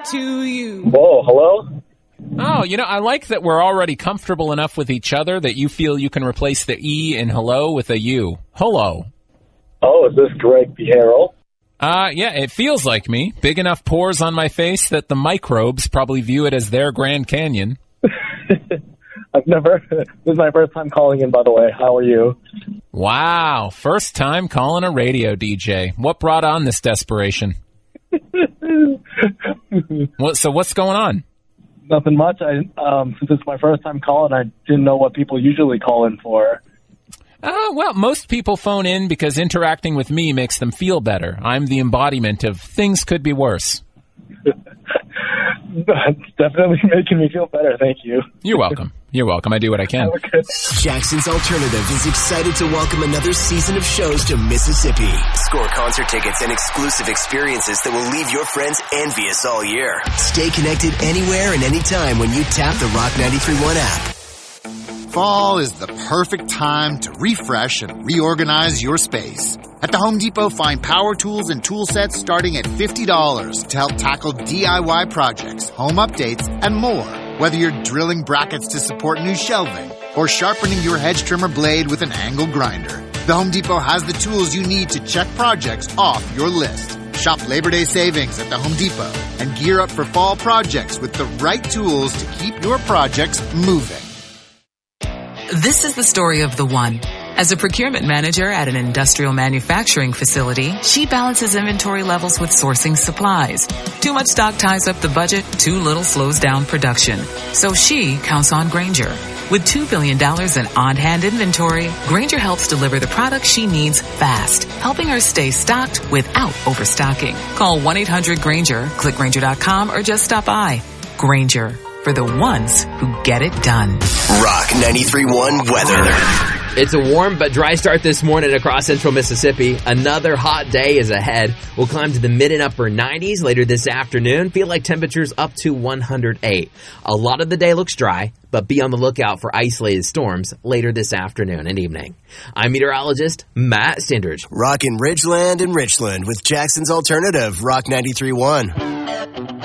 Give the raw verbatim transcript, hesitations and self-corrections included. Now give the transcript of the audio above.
to you. Whoa, hello? Oh, you know, I like that we're already comfortable enough with each other that you feel you can replace the E in hello with a U. Hello. Oh, is this Greg Piero? Uh, yeah, it feels like me. Big enough pores on my face that the microbes probably view it as their Grand Canyon. I've never, this is my first time calling in, by the way. How are you? Wow, first time calling a radio D J. What brought on this desperation? What? So what's going on? Nothing much. I um, since it's my first time calling, I didn't know what people usually call in for. Uh, well, most people phone in because interacting with me makes them feel better. I'm the embodiment of things could be worse. That's definitely making me feel better. Thank you. You're welcome. You're welcome. I do what I can. Jackson's Alternative is excited to welcome another season of shows to Mississippi. Score concert tickets and exclusive experiences that will leave your friends envious all year. Stay connected anywhere and anytime when you tap the Rock ninety-three point one app. Fall is the perfect time to refresh and reorganize your space. At the Home Depot, find power tools and tool sets starting at fifty dollars to help tackle D I Y projects, home updates, and more. Whether you're drilling brackets to support new shelving or sharpening your hedge trimmer blade with an angle grinder, the Home Depot has the tools you need to check projects off your list. Shop Labor Day savings at the Home Depot and gear up for fall projects with the right tools to keep your projects moving. This is the story of the one. As a procurement manager at an industrial manufacturing facility, she balances inventory levels with sourcing supplies. Too much stock ties up the budget, too little slows down production. So she counts on Grainger. With two billion dollars in on-hand inventory, Grainger helps deliver the products she needs fast, helping her stay stocked without overstocking. Call one eight hundred Grainger, click Grainger dot com, or just stop by. Grainger, for the ones who get it done. Rock ninety-three point one weather. It's a warm but dry start this morning across central Mississippi. Another hot day is ahead. We'll climb to the mid and upper nineties later this afternoon. Feel like temperatures up to one hundred eight. A lot of the day looks dry, but be on the lookout for isolated storms later this afternoon and evening. I'm meteorologist Matt Stindridge. Rockin' Ridgeland and Richland with Jackson's Alternative, Rock ninety-three point one.